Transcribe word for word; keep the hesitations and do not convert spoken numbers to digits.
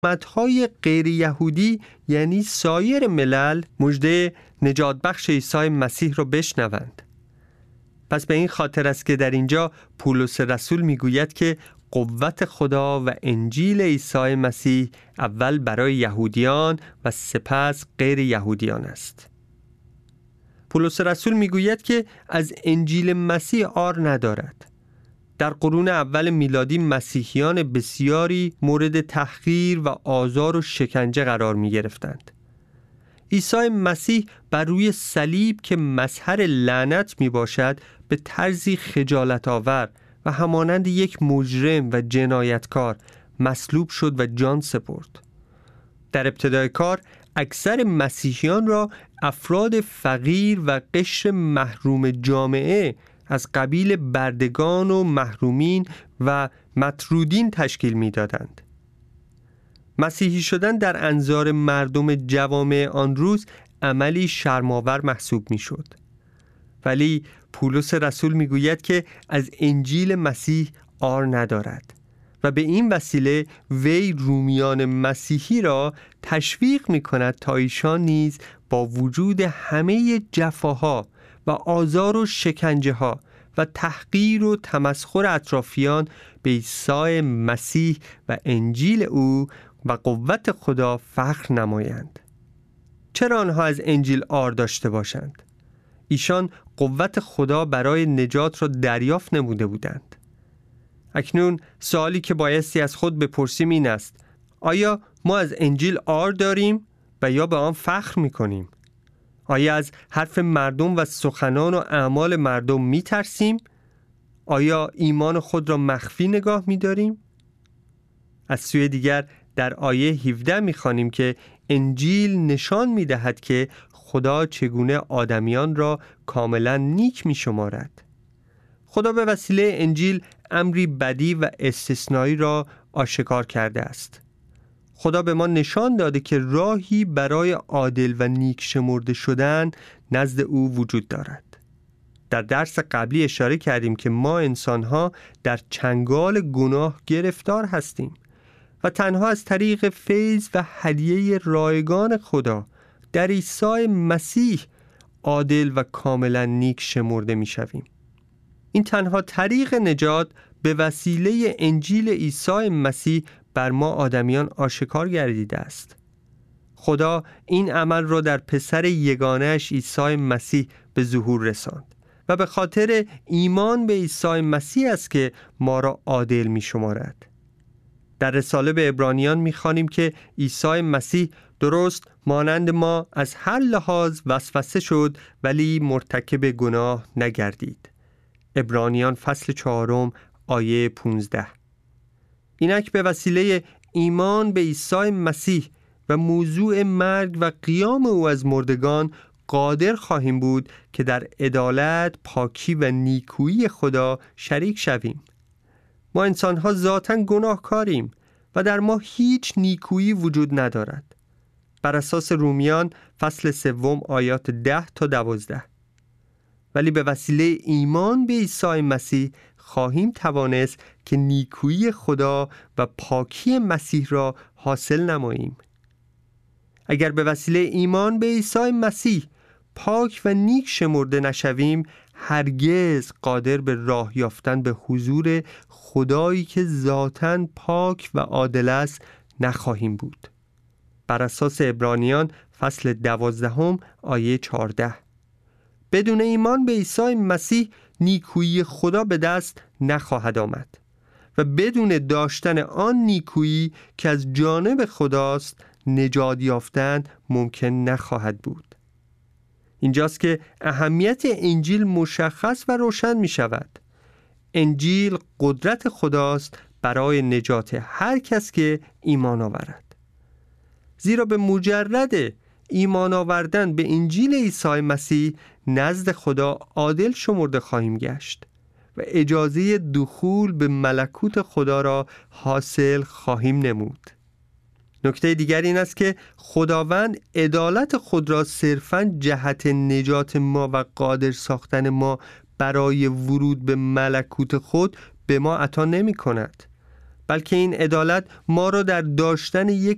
امتهای غیر یهودی یعنی سایر ملل مژده نجات بخش عیسی مسیح را بشنوند. پس به این خاطر است که در اینجا پولس رسول میگوید که قوت خدا و انجیل عیسی مسیح اول برای یهودیان و سپس غیر یهودیان است. پولس رسول میگوید که از انجیل مسیح عار ندارد. در قرون اول میلادی مسیحیان بسیاری مورد تحقیر و آزار و شکنجه قرار می گرفتند. عیسی مسیح بر روی صلیب که مظهر لعنت می باشد به طرزی خجالت آور و همانند یک مجرم و جنایتکار مصلوب شد و جان سپرد. در ابتدای کار اکثر مسیحیان را افراد فقیر و قشر محروم جامعه از قبیل بردگان و محرومین و مطرودین تشکیل می دادند. مسیحی شدن در انظار مردم جوامع آن روز عملی شرم‌آور محسوب می شد. ولی پولس رسول می گوید که از انجیل مسیح عار ندارد و به این وسیله وی رومیان مسیحی را تشویق می کند تا ایشان نیز با وجود همه جفاها و آزار و شکنجه ها و تحقیر و تمسخر اطرافیان به عیسی مسیح و انجیل او و قوت خدا فخر نمایند. چرا آنها از انجیل عار داشته باشند؟ ایشان قوت خدا برای نجات را دریافت نموده بودند. اکنون سوالی که بایستی از خود بپرسیم این است: آیا ما از انجیل عار داریم و یا به آن فخر می‌کنیم؟ آیا از حرف مردم و سخنان و اعمال مردم می ترسیم؟ آیا ایمان خود را مخفی نگاه می داریم؟ از سوی دیگر در آیه هفده می خوانیم که انجیل نشان می دهد که خدا چگونه آدمیان را کاملا نیک می شمارد. خدا به وسیله انجیل امری بدی و استثنایی را آشکار کرده است. خدا به ما نشان داده که راهی برای عادل و نیک شمرده شدن نزد او وجود دارد. در درس قبلی اشاره کردیم که ما انسان‌ها در چنگال گناه گرفتار هستیم و تنها از طریق فیض و هدیه رایگان خدا در عیسی مسیح عادل و کاملا نیک شمرده می‌شویم. این تنها طریق نجات به وسیله انجیل عیسی مسیح بر ما آدمیان آشکار گردیده است. خدا این عمل را در پسر یگانه‌اش عیسی مسیح به ظهور رساند و به خاطر ایمان به عیسی مسیح است که ما را عادل می شمارد. در رساله به عبرانیان می خوانیم که عیسی مسیح درست مانند ما از هر لحاظ وسوسه شد ولی مرتکب گناه نگردید. عبرانیان فصل چهارم آیه پانزده. اینک به وسیله ایمان به عیسی مسیح و موضوع مرگ و قیام او از مردگان قادر خواهیم بود که در عدالت، پاکی و نیکویی خدا شریک شویم. ما انسان‌ها ذاتاً گناهکاریم و در ما هیچ نیکویی وجود ندارد. بر اساس رومیان فصل سوم آیات ده تا دوازده. ولی به وسیله ایمان به عیسی مسیح خواهیم توانست که نیکویی خدا و پاکی مسیح را حاصل نماییم. اگر به وسیله ایمان به عیسی مسیح پاک و نیک شمرده نشویم، هرگز قادر به راه یافتن به حضور خدایی که ذاتاً پاک و عادل است نخواهیم بود. بر اساس عبرانیان فصل دوازدهم آیه چهارده. بدون ایمان به عیسی مسیح نیکویی خدا به دست نخواهد آمد و بدون داشتن آن نیکویی که از جانب خداست نجات یافتن ممکن نخواهد بود. اینجاست که اهمیت انجیل مشخص و روشن می شود. انجیل قدرت خداست برای نجات هر کس که ایمان آورد. زیرا به مجرد ایمان آوردن به انجیل عیسی مسیح نزد خدا عادل شمرده خواهیم گشت و اجازه دخول به ملکوت خدا را حاصل خواهیم نمود. نکته دیگر این است که خداوند عدالت خود را صرفاً جهت نجات ما و قادر ساختن ما برای ورود به ملکوت خود به ما عطا نمی کند، بلکه این عدالت ما را در داشتن یک